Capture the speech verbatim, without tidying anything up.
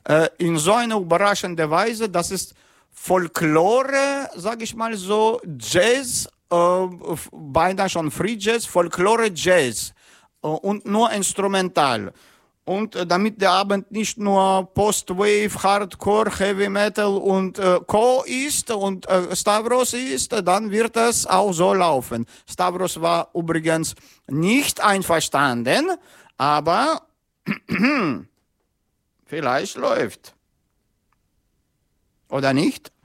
äh, in so einer überraschenden Weise, dass es Folklore, sag ich mal so, Jazz, äh, beinahe schon Free Jazz, Folklore Jazz äh, und nur instrumental. Und äh, damit der Abend nicht nur Post-Wave, Hardcore, Heavy Metal und äh, Co. ist und äh, Stavros ist, äh, dann wird es auch so laufen. Stavros war übrigens nicht einverstanden, aber vielleicht läuft. Oder nicht?